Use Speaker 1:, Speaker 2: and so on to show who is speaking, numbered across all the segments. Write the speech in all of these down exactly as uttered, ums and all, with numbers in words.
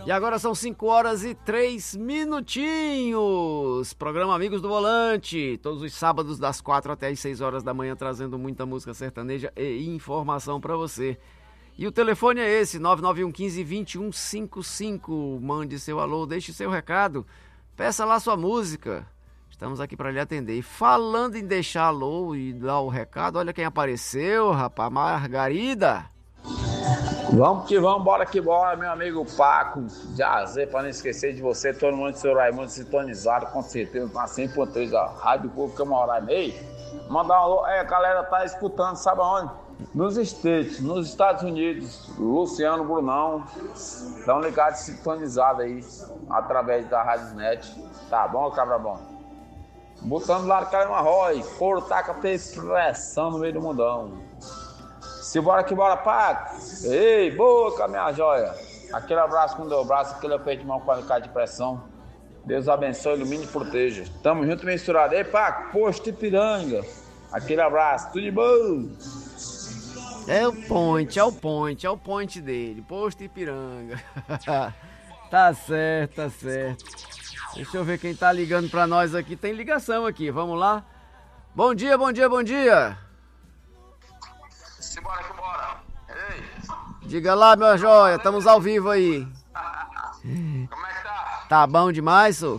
Speaker 1: E agora são cinco horas e três minutinhos. Programa Amigos do Volante. Todos os sábados das quatro até as seis horas da manhã, trazendo muita música sertaneja e informação para você. E o telefone é esse, nove nove um um cinco, dois um cinco cinco. Mande seu alô, deixe seu recado. Peça lá sua música. Estamos aqui para lhe atender. E falando em deixar alô e dar o recado, olha quem apareceu, rapaz, Margarida.
Speaker 2: Vamos que vamos, bora que bora, meu amigo Paco, Jazê, para não esquecer de você, todo mundo de seu Raimundo sintonizado, com certeza, na cem ponto três, a Rádio Pública Moraes. Ei, mandar um alô, é, a galera tá escutando, sabe aonde? Nos States, nos Estados Unidos, Luciano, Brunão, estão ligados sintonizados aí, através da Rádio Net, tá bom, cabra bom? Botando lá, cai uma Roy, couro taca pressão no meio do mundão. Simbora que bora, Paco. Ei, boca, minha joia. Aquele abraço com o meu braço, aquele aperto de mão com a de pressão. Deus abençoe, ilumine e proteja. Tamo junto misturado. Ei, Paco, Posto Ipiranga. Aquele abraço, tudo de bom.
Speaker 1: É o point, é o point, é o point dele. Posto Ipiranga. Tá certo, tá certo. Deixa eu ver quem tá ligando pra nós aqui. Tem ligação aqui, vamos lá. Bom dia, bom dia, bom dia.
Speaker 3: Simbora que bora. Ei.
Speaker 1: Diga lá, meu joia, estamos ao vivo aí.
Speaker 3: Como é que tá?
Speaker 1: Tá bom demais, sô?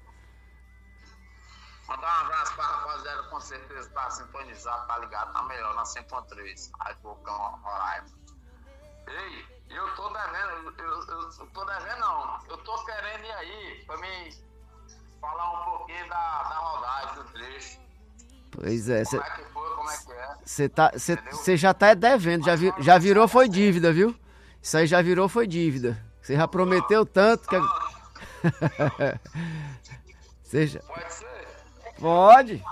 Speaker 3: Mandar um abraço pra rapaziada, com certeza tá sintonizado, tá ligado, tá melhor, na cem ponto três. Aí, Bocão, Roraima. Ei, eu tô devendo, eu, eu, eu tô devendo não, eu tô querendo ir aí pra mim falar um pouquinho da, da rodagem do trecho.
Speaker 1: Pois é,
Speaker 3: Como é que foi, como é que é?
Speaker 1: Você tá, já tá devendo, já, vi, já virou foi dívida, viu? Isso aí já virou foi dívida. Você já prometeu tanto que... Seja...
Speaker 3: Pode ser?
Speaker 1: Pode.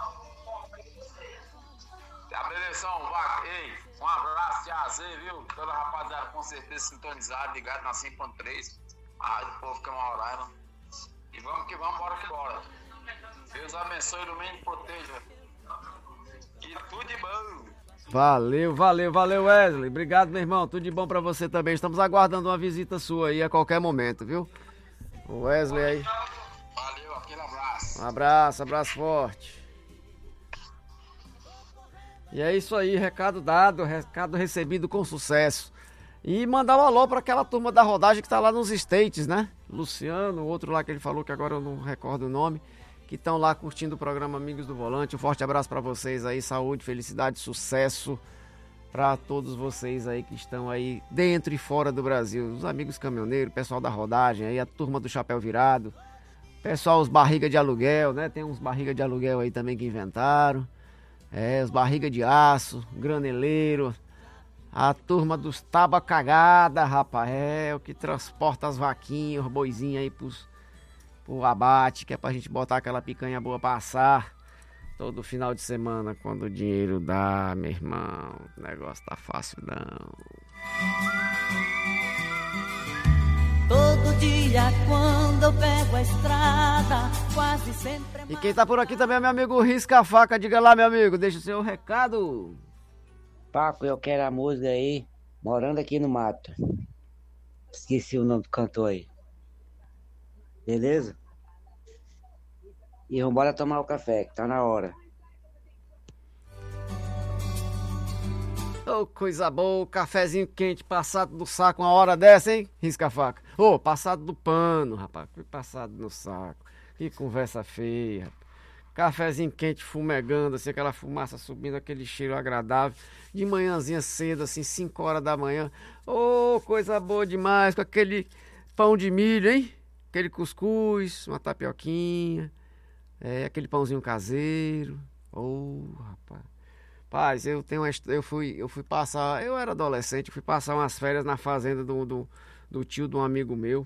Speaker 3: A bendição, Vaca. Ei, um abraço de azer, viu? Toda rapaziada com certeza sintonizada, ligado na cem ponto três. A Rádio Povo que é uma Roraima. E vamos que vamos, bora que bora. Deus abençoe, ilumine e proteja. E tudo de bom.
Speaker 1: Valeu, valeu, valeu, Wesley. Obrigado, meu irmão. Tudo de bom pra você também. Estamos aguardando uma visita sua aí a qualquer momento, viu? O Wesley aí.
Speaker 3: Valeu, aquele abraço.
Speaker 1: Um abraço, abraço forte. E é isso aí, recado dado, recado recebido com sucesso. E mandar um alô pra aquela turma da rodagem que tá lá nos States, né? Luciano, outro lá que ele falou que agora eu não recordo o nome. Que estão lá curtindo o programa Amigos do Volante. Um forte abraço para vocês aí, saúde, felicidade, sucesso para todos vocês aí que estão aí dentro e fora do Brasil. Os amigos caminhoneiros, pessoal da rodagem aí, a turma do chapéu virado, pessoal, os barriga de aluguel, né? Tem uns barriga de aluguel aí também que inventaram. É, os barriga de aço, graneleiro, a turma dos tábua cagada, rapaz, é o que transporta as vaquinhas, os boizinhos aí pros o abate, que é pra gente botar aquela picanha boa pra assar todo final de semana, quando o dinheiro dá, meu irmão. O negócio tá fácil não.
Speaker 4: Todo dia quando eu pego a estrada, quase sempre...
Speaker 1: E quem tá por aqui também é meu amigo Risca a Faca. Diga lá, meu amigo, deixa o seu recado.
Speaker 5: Paco, eu quero a música aí, Morando Aqui no Mato. Esqueci o nome do cantor aí. Beleza? E vamos embora tomar o café, que tá na hora.
Speaker 1: Ô, oh, coisa boa, cafezinho quente passado do saco uma hora dessa, hein? Risca a faca. Ô, oh, passado do pano, rapaz. Passado no saco. Que conversa feia, rapaz. Cafezinho quente fumegando, assim, aquela fumaça subindo, aquele cheiro agradável. De manhãzinha cedo, assim, cinco horas da manhã. Ô, oh, coisa boa demais, com aquele pão de milho, hein? Aquele cuscuz, uma tapioquinha, é, aquele pãozinho caseiro. Ô, oh, rapaz. Paz, eu tenho uma, eu fui, eu fui passar, eu era adolescente, fui passar umas férias na fazenda do, do, do tio de um amigo meu.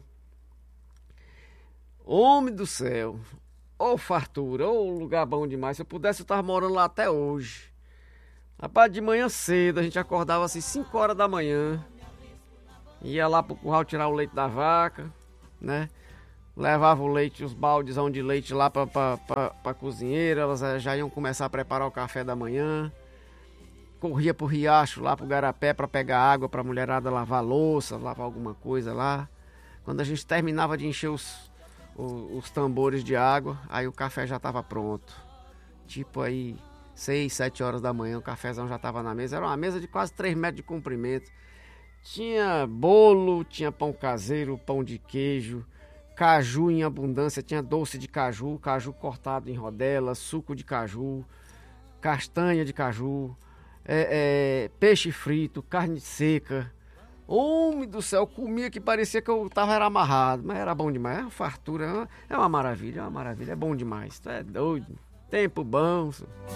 Speaker 1: Homem do céu, ô fartura, ô lugar bom demais. Se eu pudesse, eu tava morando lá até hoje. Rapaz, de manhã cedo, a gente acordava assim, cinco horas da manhã. Ia lá pro curral tirar o leite da vaca, né? Levava o leite, os baldezão de leite lá pra, pra, pra, pra cozinheira. Elas já iam começar a preparar o café da manhã. Corria pro riacho lá, pro garapé, pra pegar água pra mulherada lavar louça, lavar alguma coisa lá. Quando a gente terminava de encher os, os, os tambores de água, aí o café já estava pronto. Tipo aí, seis, sete horas da manhã, o cafezão já estava na mesa. Era uma mesa de quase três metros de comprimento. Tinha bolo, tinha pão caseiro, pão de queijo, caju em abundância, tinha doce de caju, caju cortado em rodelas, suco de caju, castanha de caju, é, é, peixe frito, carne seca. Homem do céu, comia que parecia que eu tava era amarrado, mas era bom demais. É uma fartura, é uma, é uma maravilha, é uma maravilha, é bom demais. Tu é doido, tempo bom.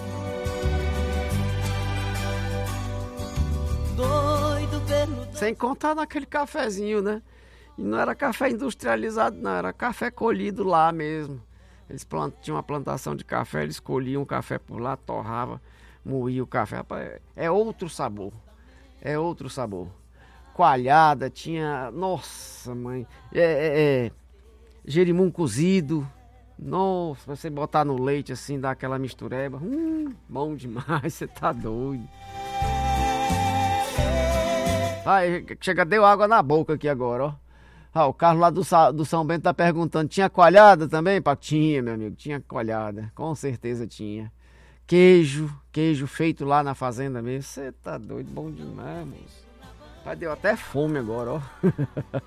Speaker 4: Doido pelo...
Speaker 1: Sem contar naquele cafezinho, né? E não era café industrializado, não, era café colhido lá mesmo. Eles plant... tinham uma plantação de café, eles colhiam o café por lá, torrava, moía o café. Rapaz, é outro sabor, é outro sabor. Coalhada, tinha, nossa mãe, é, é, é, jerimum cozido, nossa, você botar no leite assim, dar aquela mistureba, hum, bom demais, você tá doido. Ai, chega, deu água na boca aqui agora, ó. Ah, o Carlos lá do, do São Bento tá perguntando, tinha coalhada também? Pá? Tinha, meu amigo, tinha coalhada, com certeza tinha. Queijo, queijo feito lá na fazenda mesmo, você tá doido, bom demais, moço. Pai, deu até fome agora, ó.